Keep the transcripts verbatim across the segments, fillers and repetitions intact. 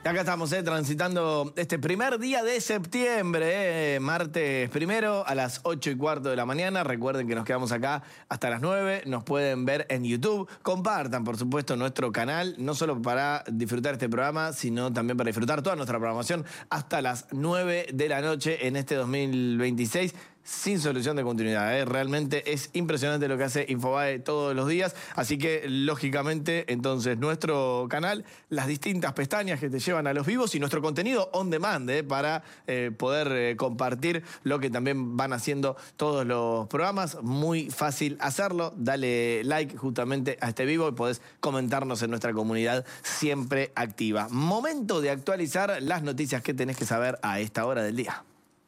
Y acá estamos, eh, transitando este primer día de septiembre, eh, martes primero a las ocho y cuarto de la mañana. Recuerden que nos quedamos acá hasta las nueve. Nos pueden ver en YouTube. Compartan, por supuesto, nuestro canal, no solo para disfrutar este programa, sino también para disfrutar toda nuestra programación hasta las nueve de la noche en este dos mil veintiséis. Sin solución de continuidad, ¿eh? Realmente es impresionante lo que hace Infobae todos los días, así que lógicamente entonces nuestro canal, las distintas pestañas que te llevan a los vivos y nuestro contenido on demand, ¿eh? Para eh, poder eh, compartir lo que también van haciendo todos los programas. Muy fácil hacerlo, dale like justamente a este vivo y podés comentarnos en nuestra comunidad siempre activa. Momento de actualizar las noticias que tenés que saber a esta hora del día.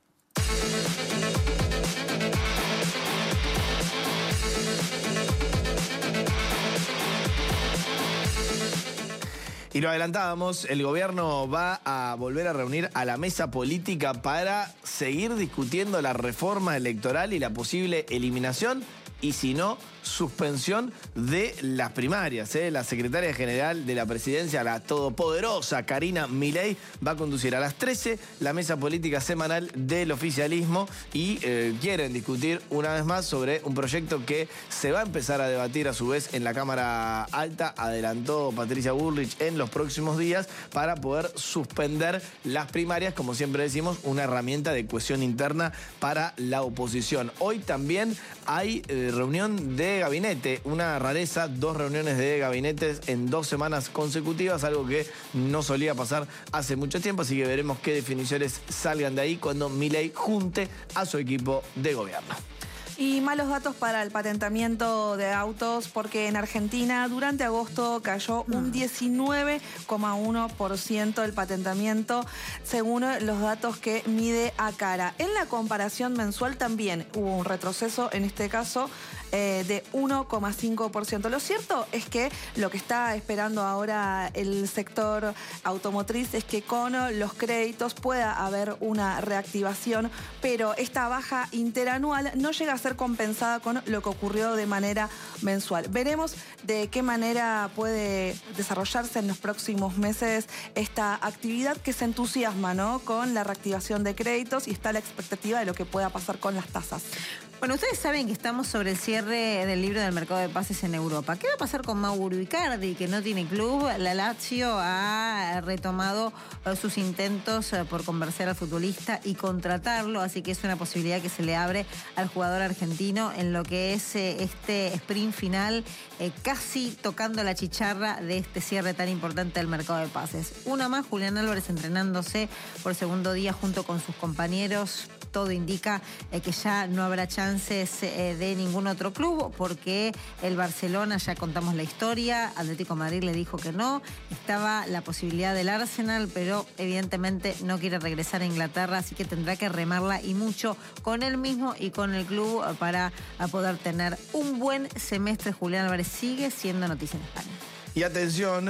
Y lo adelantábamos, el gobierno va a volver a reunir a la mesa política para seguir discutiendo la reforma electoral y la posible eliminación, y si no, suspensión de las primarias. ¿eh? La secretaria general de la presidencia, la todopoderosa Karina Milei, va a conducir a las trece la mesa política semanal del oficialismo y eh, quieren discutir una vez más sobre un proyecto que se va a empezar a debatir a su vez en la Cámara Alta, adelantó Patricia Bullrich, en los próximos días, para poder suspender las primarias, como siempre decimos, una herramienta de cohesión interna para la oposición. Hoy también hay eh, reunión de gabinete, una rareza, dos reuniones de gabinetes en dos semanas consecutivas, algo que no solía pasar hace mucho tiempo, así que veremos qué definiciones salgan de ahí cuando Milei junte a su equipo de gobierno. Y malos datos para el patentamiento de autos, porque en Argentina durante agosto cayó un diecinueve coma uno por ciento el patentamiento, según los datos que mide Acara. En la comparación mensual también hubo un retroceso, en este caso eh, de uno coma cinco por ciento. Lo cierto es que lo que está esperando ahora el sector automotriz es que con los créditos pueda haber una reactivación, pero esta baja interanual no llega a ser compensada con lo que ocurrió de manera mensual. Veremos de qué manera puede desarrollarse en los próximos meses esta actividad que se entusiasma, ¿no?, con la reactivación de créditos, y está la expectativa de lo que pueda pasar con las tasas. Bueno, ustedes saben que estamos sobre el cierre del libro del mercado de pases en Europa. ¿Qué va a pasar con Mauro Icardi, que no tiene club? La Lazio ha retomado sus intentos por convencer al futbolista y contratarlo, así que es una posibilidad que se le abre al jugador argentino en lo que es este sprint final, eh, casi tocando la chicharra de este cierre tan importante del mercado de pases. Una más, Julián Álvarez entrenándose por segundo día junto con sus compañeros. Todo indica eh, que ya no habrá chances eh, de ningún otro club, porque el Barcelona, ya contamos la historia, Atlético Madrid le dijo que no, estaba la posibilidad del Arsenal, pero evidentemente no quiere regresar a Inglaterra, así que tendrá que remarla y mucho con él mismo y con el club para poder tener un buen semestre. Julián Álvarez sigue siendo noticia en España. Y atención,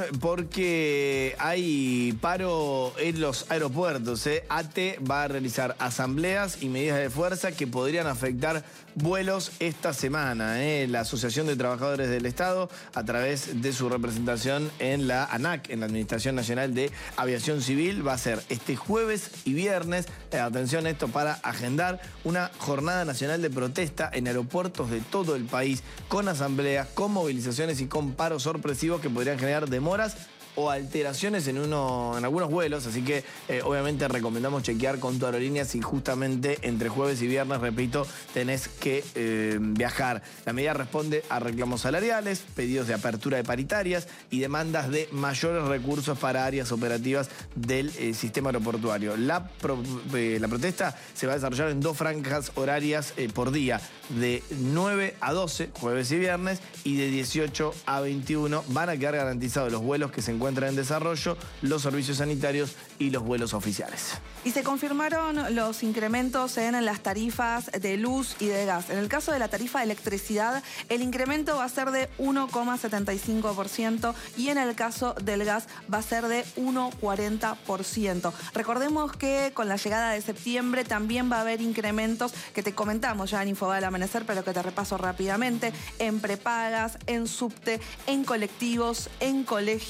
porque hay paro en los aeropuertos. ¿eh? A T E va a realizar asambleas y medidas de fuerza que podrían afectar vuelos esta semana. ¿eh? La Asociación de Trabajadores del Estado, a través de su representación en la ANAC, en la Administración Nacional de Aviación Civil, va a ser este jueves y viernes, eh, atención a esto, para agendar una jornada nacional de protesta en aeropuertos de todo el país, con asambleas, con movilizaciones y con paros sorpresivos que podrían generar demoras o alteraciones en, uno, en algunos vuelos, así que eh, obviamente recomendamos chequear con tu aerolínea si justamente entre jueves y viernes, repito, tenés que eh, viajar. La medida responde a reclamos salariales, pedidos de apertura de paritarias y demandas de mayores recursos para áreas operativas del eh, sistema aeroportuario. La, pro, eh, la protesta se va a desarrollar en dos franjas horarias eh, por día, de nueve a doce, jueves y viernes, y de dieciocho a veintiuno. Van a quedar garantizados los vuelos que se encuentran en desarrollo, los servicios sanitarios y los vuelos oficiales. Y se confirmaron los incrementos en las tarifas de luz y de gas. En el caso de la tarifa de electricidad, el incremento va a ser de uno coma setenta y cinco por ciento y en el caso del gas va a ser de uno coma cuarenta por ciento. Recordemos que con la llegada de septiembre también va a haber incrementos que te comentamos ya en Infobae al amanecer, pero que te repaso rápidamente, en prepagas, en subte, en colectivos, en colegios.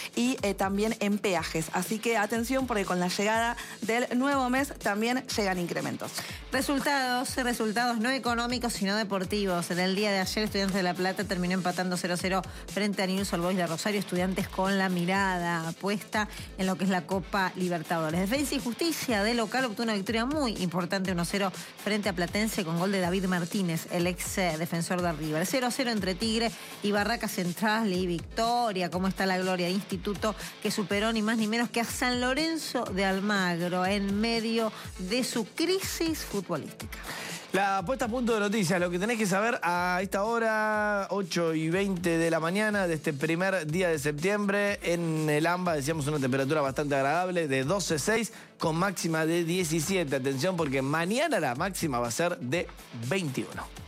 y eh, también en peajes. Así que atención porque con la llegada del nuevo mes también llegan incrementos. Resultados, resultados no económicos sino deportivos. En el día de ayer Estudiantes de La Plata terminó empatando cero cero frente a Newell's Old Boys de Rosario. Estudiantes con la mirada puesta en lo que es la Copa Libertadores. Defensa y Justicia de local obtuvo una victoria muy importante uno cero frente a Platense con gol de David Martínez, el ex eh, defensor de River. cero cero entre Tigre y Barraca Central y victoria. ¿Cómo está la gloria de Instituto que superó ni más ni menos que a San Lorenzo de Almagro en medio de su crisis futbolística? La puesta a punto de noticias, lo que tenés que saber a esta hora, ocho y veinte de la mañana de este primer día de septiembre. En el AMBA decíamos una temperatura bastante agradable de doce coma seis con máxima de diecisiete. Atención porque mañana la máxima va a ser de veintiuno.